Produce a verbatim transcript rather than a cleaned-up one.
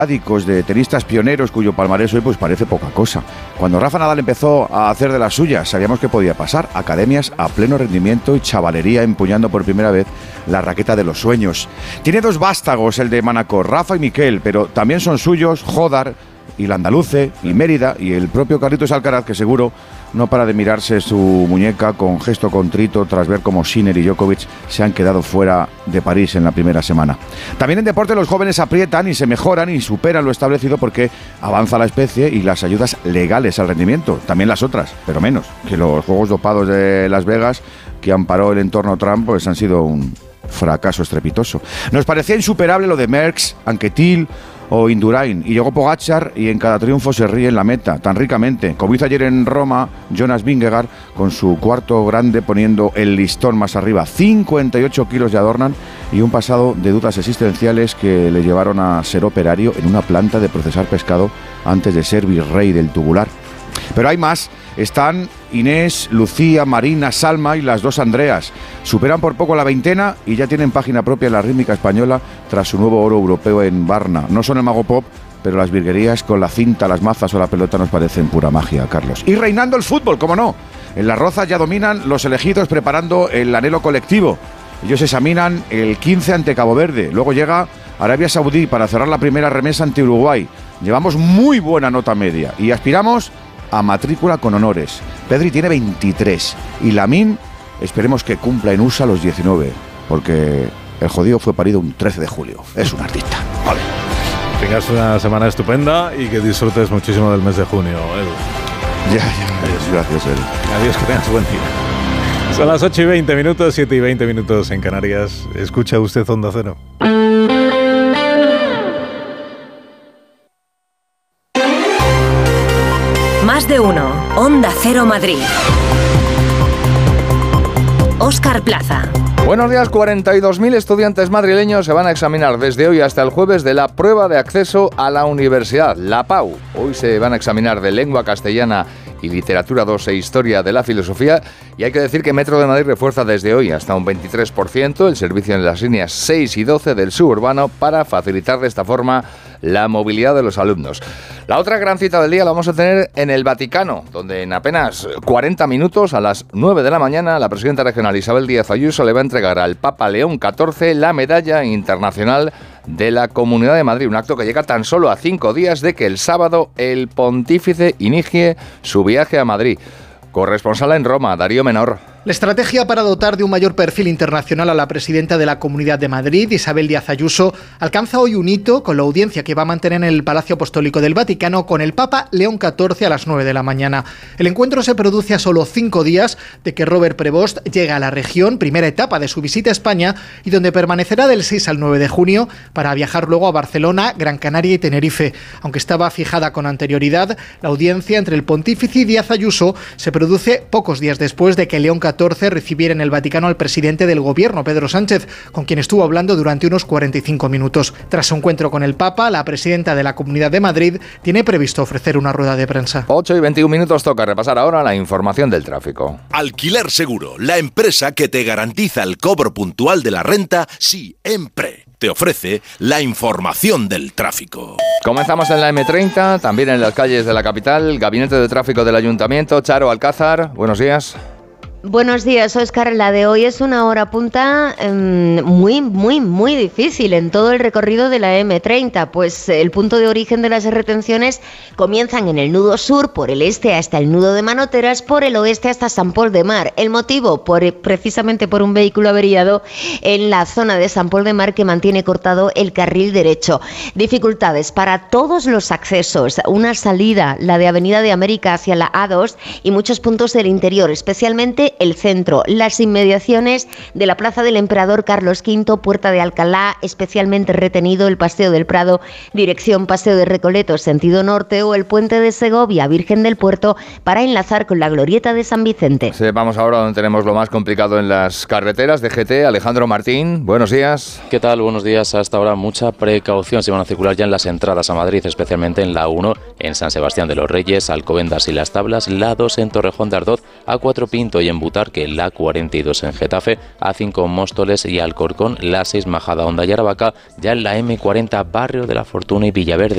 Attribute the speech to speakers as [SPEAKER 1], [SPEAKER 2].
[SPEAKER 1] de tenistas pioneros cuyo palmarés hoy pues parece poca cosa. Cuando Rafa Nadal empezó a hacer de las suyas, sabíamos que podía pasar. Academias a pleno rendimiento y chavalería empuñando por primera vez la raqueta de los sueños. Tiene dos vástagos el de Manacor, Rafa y Miquel, pero también son suyos Jodar y Landaluce y Mérida y el propio Carlitos Alcaraz, que seguro no para de mirarse su muñeca con gesto contrito tras ver cómo Sinner y Djokovic se han quedado fuera de París en la primera semana. También en deporte los jóvenes aprietan y se mejoran y superan lo establecido porque avanza la especie y las ayudas legales al rendimiento, también las otras, pero menos, que los juegos dopados de Las Vegas que amparó el entorno Trump pues han sido un fracaso estrepitoso. Nos parecía insuperable lo de Merckx, Anquetil o Indurain, y llegó Pogačar y en cada triunfo se ríe en la meta, tan ricamente, como hizo ayer en Roma Jonas Vingegaard con su cuarto grande poniendo el listón más arriba, cincuenta y ocho kilos de Adornan y un pasado de dudas existenciales que le llevaron a ser operario en una planta de procesar pescado antes de ser virrey del tubular. Pero hay más, están Inés, Lucía, Marina, Salma y las dos Andreas. Superan por poco la veintena y ya tienen página propia en la rítmica española tras su nuevo oro europeo en Varna. No son el mago pop, pero las virguerías con la cinta, las mazas o la pelota nos parecen pura magia, Carlos. Y reinando el fútbol, ¿cómo no? En Las Rozas ya dominan los elegidos preparando el anhelo colectivo. Ellos examinan el quince ante Cabo Verde. Luego llega Arabia Saudí para cerrar la primera remesa ante Uruguay. Llevamos muy buena nota media y aspiramos a matrícula con honores. Pedri tiene veintitrés y Lamine esperemos que cumpla en U S A los diecinueve, porque el jodido fue parido un trece de julio. Es un artista. Vale.
[SPEAKER 2] Tengas una semana estupenda y que disfrutes muchísimo del mes de junio, Edu.
[SPEAKER 1] Ya, ya. Adiós, gracias, Edu.
[SPEAKER 2] Adiós, que tengas buen día. Son las ocho y veinte minutos, siete y veinte minutos en Canarias. Escucha usted Onda Cero.
[SPEAKER 3] Más de uno. Onda Cero Madrid. Óscar Plaza.
[SPEAKER 4] Buenos días, cuarenta y dos mil estudiantes madrileños se van a examinar desde hoy hasta el jueves de la prueba de acceso a la universidad, la PAU. Hoy se van a examinar de lengua castellana y literatura dos e historia de la filosofía, y hay que decir que Metro de Madrid refuerza desde hoy hasta un veintitrés por ciento el servicio en las líneas seis y doce del suburbano para facilitar de esta forma la movilidad de los alumnos. La otra gran cita del día la vamos a tener en el Vaticano, donde en apenas cuarenta minutos, a las nueve de la mañana, la presidenta regional Isabel Díaz Ayuso le va a entregar al Papa León catorce la medalla internacional de la Comunidad de Madrid, un acto que llega tan solo a cinco días de que el sábado el pontífice inicie su viaje a Madrid. Corresponsal en Roma, Darío Menor.
[SPEAKER 5] La estrategia para dotar de un mayor perfil internacional a la presidenta de la Comunidad de Madrid, Isabel Díaz Ayuso, alcanza hoy un hito con la audiencia que va a mantener en el Palacio Apostólico del Vaticano con el Papa León catorce a las nueve de la mañana. El encuentro se produce a solo cinco días de que Robert Prevost llega a la región, primera etapa de su visita a España, y donde permanecerá del seis al nueve de junio para viajar luego a Barcelona, Gran Canaria y Tenerife. Aunque estaba fijada con anterioridad, la audiencia entre el pontífice y Díaz Ayuso se produce pocos días después de que León catorce recibiera en el Vaticano al presidente del gobierno, Pedro Sánchez, con quien estuvo hablando durante unos cuarenta y cinco minutos. Tras su encuentro con el Papa, la presidenta de la Comunidad de Madrid tiene previsto ofrecer una rueda de prensa.
[SPEAKER 4] ocho y veintiún minutos, toca repasar ahora la información del tráfico.
[SPEAKER 6] Alquiler Seguro, la empresa que te garantiza el cobro puntual de la renta siempre. Te ofrece la información del tráfico.
[SPEAKER 4] Comenzamos en la eme treinta, también en las calles de la capital. Gabinete de Tráfico del Ayuntamiento, Charo Alcázar, buenos días.
[SPEAKER 7] Buenos días, Óscar. La de hoy es una hora punta eh, muy, muy, muy difícil en todo el recorrido de la eme treinta, pues el punto de origen de las retenciones comienzan en el nudo sur, por el este hasta el nudo de Manoteras, por el oeste hasta San Pol de Mar. El motivo, por, precisamente por un vehículo averiado en la zona de San Pol de Mar que mantiene cortado el carril derecho. Dificultades para todos los accesos, una salida, la de Avenida de América hacia la A dos y muchos puntos del interior, especialmente el centro, las inmediaciones de la Plaza del Emperador Carlos quinto, Puerta de Alcalá, especialmente retenido el Paseo del Prado, dirección Paseo de Recoleto, sentido norte, o el Puente de Segovia, Virgen del Puerto, para enlazar con la Glorieta de San Vicente.
[SPEAKER 4] Sí, vamos ahora donde tenemos lo más complicado en las carreteras de G T. Alejandro Martín, buenos días.
[SPEAKER 8] ¿Qué tal? Buenos días. Hasta ahora mucha precaución. Se van a circular ya en las entradas a Madrid, especialmente en la uno, en San Sebastián de los Reyes, Alcobendas y Las Tablas, la dos en Torrejón de Ardoz, A cuatro Pinto y en Butarque, la cuarenta y dos en Getafe, A cinco Móstoles y Alcorcón, la seis Majada Honda y Aravaca, ya en la eme cuarenta Barrio de la Fortuna y Villaverde.